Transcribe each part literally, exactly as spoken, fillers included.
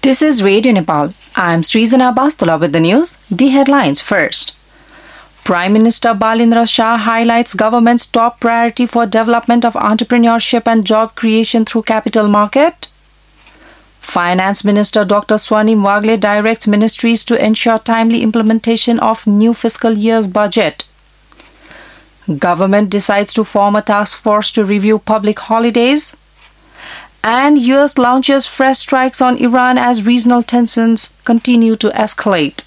This is Radio Nepal. I am Srizana Bastula with the news. The headlines first. Prime Minister Balendra Shah highlights government's top priority for development of entrepreneurship and job creation through capital market. Finance Minister Doctor Swarnim Wagle directs ministries to ensure timely implementation of new fiscal year's budget. Government decides to form a task force to review public holidays. And U S launches fresh strikes on Iran as regional tensions continue to escalate.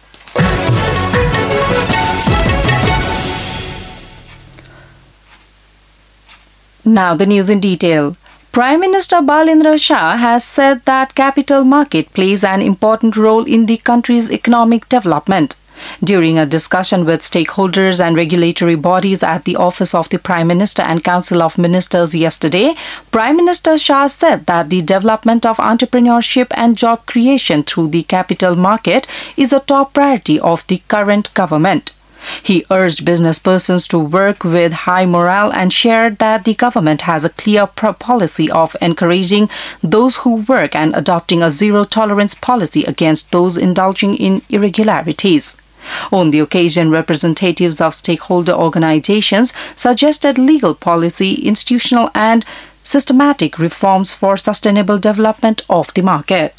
Now the news in detail. Prime Minister Balendra Shah has said that capital market plays an important role in the country's economic development. During a discussion with stakeholders and regulatory bodies at the office of the Prime Minister and Council of Ministers yesterday, Prime Minister Shah said that the development of entrepreneurship and job creation through the capital market is a top priority of the current government. He urged business persons to work with high morale and shared that the government has a clear policy of encouraging those who work and adopting a zero-tolerance policy against those indulging in irregularities. On the occasion, representatives of stakeholder organizations suggested legal policy, institutional and systematic reforms for sustainable development of the market.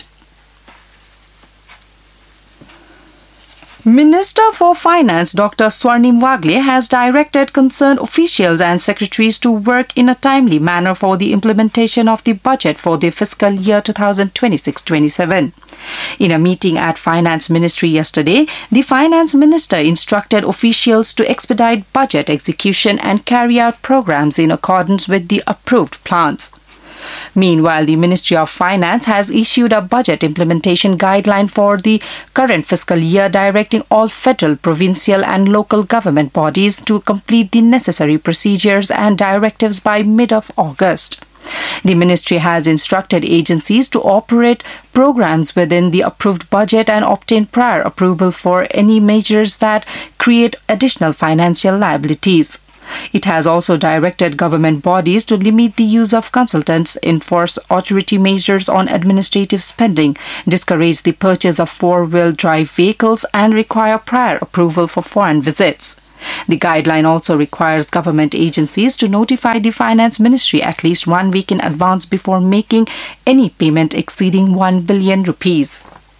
Minister for Finance Doctor Swarnim Wagle has directed concerned officials and secretaries to work in a timely manner for the implementation of the budget for the fiscal year twenty twenty-six twenty-seven. In a meeting at Finance Ministry yesterday, the Finance Minister instructed officials to expedite budget execution and carry out programs in accordance with the approved plans. Meanwhile, the Ministry of Finance has issued a budget implementation guideline for the current fiscal year directing all federal, provincial and local government bodies to complete the necessary procedures and directives by mid of August. The ministry has instructed agencies to operate programs within the approved budget and obtain prior approval for any measures that create additional financial liabilities. It has also directed government bodies to limit the use of consultants, enforce authority measures on administrative spending, discourage the purchase of four-wheel drive vehicles, and require prior approval for foreign visits. The guideline also requires government agencies to notify the Finance Ministry at least one week in advance before making any payment exceeding one billion rupees.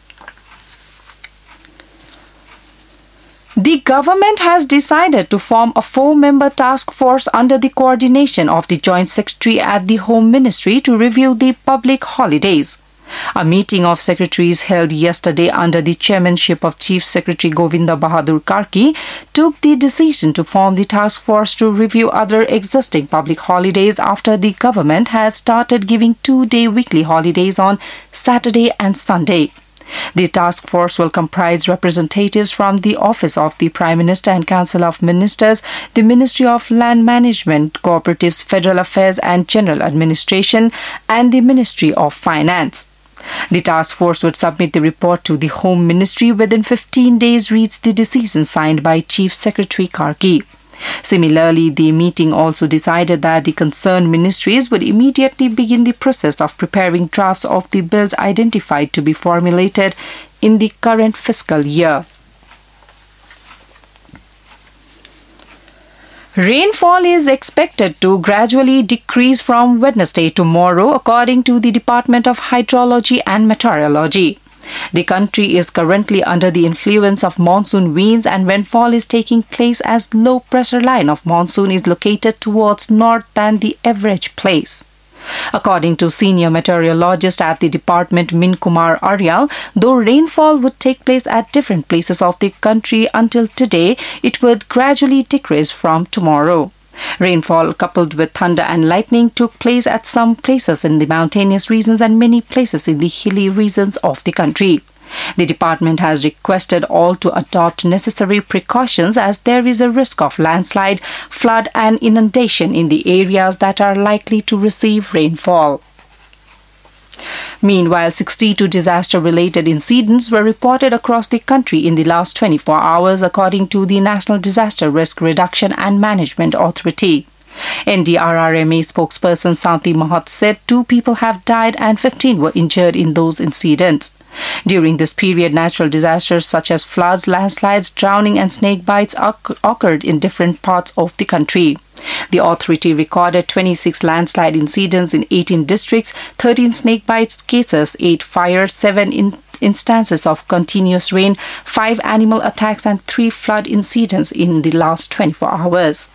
The government has decided to form a four-member task force under the coordination of the Joint Secretary at the Home Ministry to review the public holidays. A meeting of secretaries held yesterday under the chairmanship of Chief Secretary Govinda Bahadur Karki took the decision to form the task force to review other existing public holidays after the government has started giving two-day weekly holidays on Saturday and Sunday. The task force will comprise representatives from the Office of the Prime Minister and Council of Ministers, the Ministry of Land Management, Cooperatives, Federal Affairs and General Administration, and the Ministry of Finance. The task force would submit the report to the Home Ministry within fifteen days, reads the decision signed by Chief Secretary Karki. Similarly, the meeting also decided that the concerned ministries would immediately begin the process of preparing drafts of the bills identified to be formulated in the current fiscal year. Rainfall is expected to gradually decrease from Wednesday tomorrow, according to the Department of Hydrology and Meteorology. The country is currently under the influence of monsoon winds and rainfall is taking place as low pressure line of monsoon is located towards north than the average place. According to senior meteorologist at the department Min Kumar Aryal, though rainfall would take place at different places of the country until today, it would gradually decrease from tomorrow. Rainfall coupled with thunder and lightning took place at some places in the mountainous regions and many places in the hilly regions of the country. The department has requested all to adopt necessary precautions as there is a risk of landslide, flood and inundation in the areas that are likely to receive rainfall. Meanwhile, sixty-two disaster-related incidents were reported across the country in the last twenty-four hours, according to the National Disaster Risk Reduction and Management Authority. N D R R M A spokesperson Santi Mahat said two people have died and fifteen were injured in those incidents. During this period, natural disasters such as floods, landslides, drowning and snake bites occ- occurred in different parts of the country. The authority recorded twenty-six landslide incidents in eighteen districts, thirteen snake bites cases, eight fires, seven in- instances of continuous rain, five animal attacks and three flood incidents in the last twenty-four hours.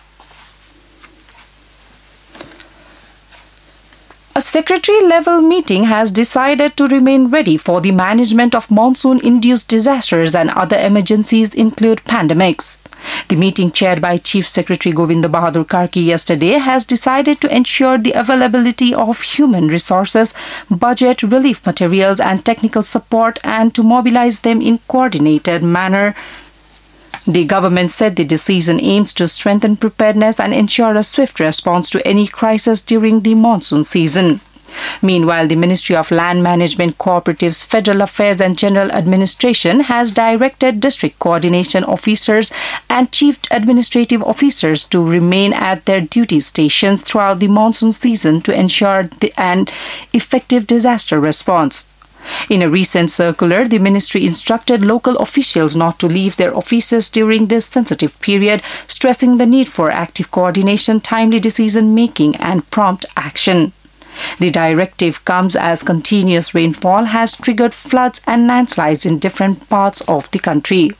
A secretary-level meeting has decided to remain ready for the management of monsoon-induced disasters and other emergencies include pandemics. The meeting chaired by Chief Secretary Govinda Bahadur Karki yesterday has decided to ensure the availability of human resources, budget, relief materials and technical support and to mobilize them in coordinated manner. The government said the decision aims to strengthen preparedness and ensure a swift response to any crisis during the monsoon season. Meanwhile, the Ministry of Land Management, Cooperatives, Federal Affairs and General Administration has directed district coordination officers and chief administrative officers to remain at their duty stations throughout the monsoon season to ensure the, an effective disaster response. In a recent circular, the ministry instructed local officials not to leave their offices during this sensitive period, stressing the need for active coordination, timely decision-making and prompt action. The directive comes as continuous rainfall has triggered floods and landslides in different parts of the country.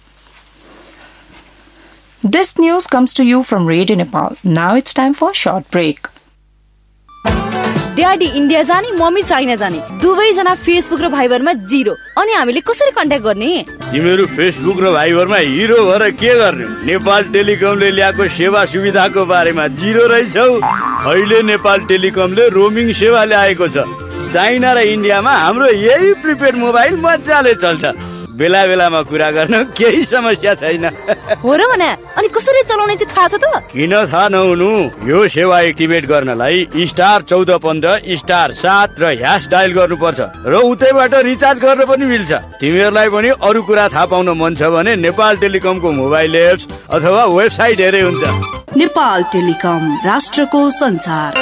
This news comes to you from Radio Nepal. Now it's time for a short break. Daddy India जाने mummy China जाने दुवैजना Facebook र भाइबरमा zero अनि हामीले कसरी contact गर्ने तिमीहरू Facebook र भाइबरमा हिरो भएर के गर्ने नेपाल टेलिकमले ल्याएको सेवा सुविधाको बारेमा जिरो रहेछौ अहिले नेपाल टेलिकमले रोमिङ सेवा ल्याएको छ चाइना र इन्डियामा हाम्रो यही प्रिपेड मोबाइल मजाले चल्छ बेला बेलामा कुरा गर्न केही समस्या छैन हो र भने अनि कसरी चलाउने चाहिँ थाहा छ त किन थाहा नहुनु यो सेवा एक्टिभेट गर्नलाई स्टार चौध पन्ध्र स्टार सात र ह्यास डायल गर्नुपर्छ र उतैबाट रिचार्ज गर्न पनि मिल्छ तिमीहरूलाई पनि अरू कुरा थाहा पाउन मन छ भने नेपाल टेलिकमको मोबाइल एप्स अथवा वेबसाइट हेरे हुन्छ नेपाल टेलिकम राष्ट्रको संचार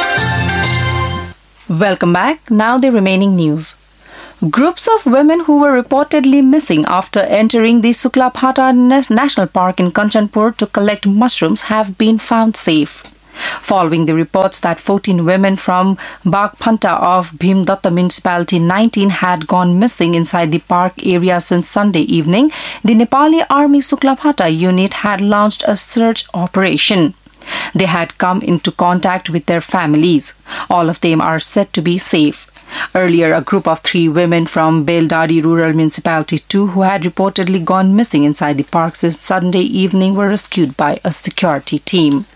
Welcome back. Now the remaining news. Groups of women who were reportedly missing after entering the Suklapata National Park in Kanchanpur to collect mushrooms have been found safe. Following the reports that fourteen women from Bagphanta of Bhimdatta Municipality nineteen had gone missing inside the park area since Sunday evening, the Nepali Army Suklapata unit had launched a search operation. They had come into contact with their families. All of them are said to be safe. Earlier, a group of three women from Beldadi Rural Municipality two who had reportedly gone missing inside the park since Sunday evening were rescued by a security team.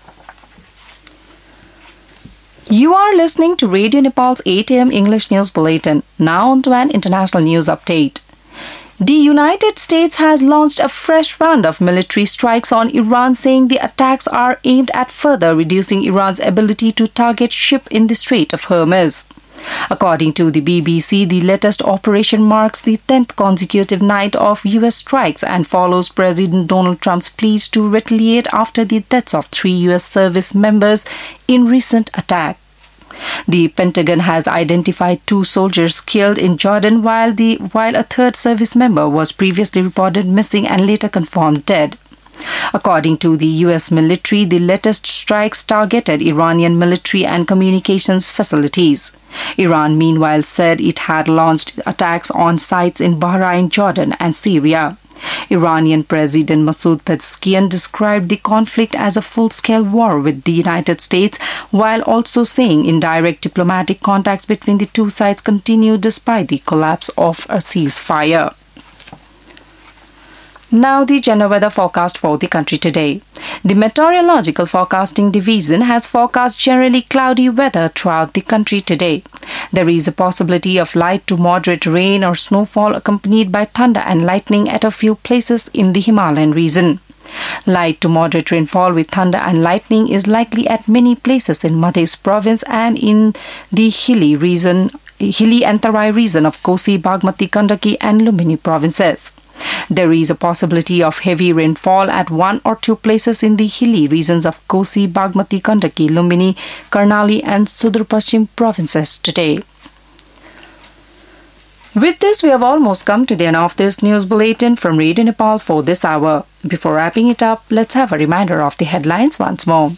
You are listening to Radio Nepal's eight a m English News Bulletin. Now on to an international news update. The United States has launched a fresh round of military strikes on Iran, saying the attacks are aimed at further reducing Iran's ability to target ships in the Strait of Hormuz. According to the B B C, the latest operation marks the tenth consecutive night of U S strikes and follows President Donald Trump's pleas to retaliate after the deaths of three U S service members in recent attacks. The Pentagon has identified two soldiers killed in Jordan while the while a third service member was previously reported missing and later confirmed dead. According to the U S military, the latest strikes targeted Iranian military and communications facilities. Iran, meanwhile, said it had launched attacks on sites in Bahrain, Jordan, and Syria. Iranian President Masoud Pezeshkian described the conflict as a full-scale war with the United States, while also saying indirect diplomatic contacts between the two sides continue despite the collapse of a ceasefire. Now the general weather forecast for the country today. The Meteorological Forecasting Division has forecast generally cloudy weather throughout the country today. There is a possibility of light to moderate rain or snowfall accompanied by thunder and lightning at a few places in the Himalayan region. Light to moderate rainfall with thunder and lightning is likely at many places in Madhya province and in the hilly region, hilly and Tarai region of Kosi, Bagmati, Gandaki and Lumbini provinces. There is a possibility of heavy rainfall at one or two places in the hilly regions of Kosi, Bagmati, Gandaki, Lumbini, Karnali and Sudar Paschim provinces today. With this, we have almost come to the end of this news bulletin from Radio Nepal for this hour. Before wrapping it up, let's have a reminder of the headlines once more.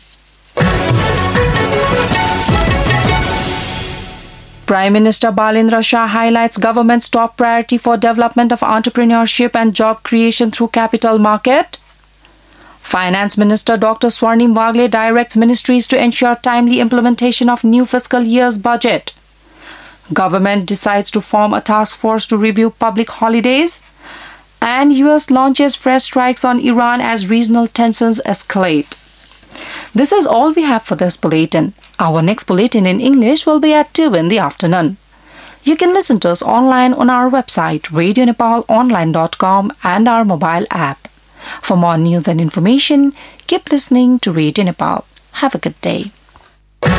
Prime Minister Balendra Shah highlights government's top priority for development of entrepreneurship and job creation through capital market. Finance Minister Doctor Swarnim Wagle directs ministries to ensure timely implementation of new fiscal year's budget. Government decides to form a task force to review public holidays. And U S launches fresh strikes on Iran as regional tensions escalate. This is all we have for this bulletin. Our next bulletin in English will be at two in the afternoon. You can listen to us online on our website radio nepal online dot com and our mobile app. For more news and information, keep listening to Radio Nepal. Have a good day.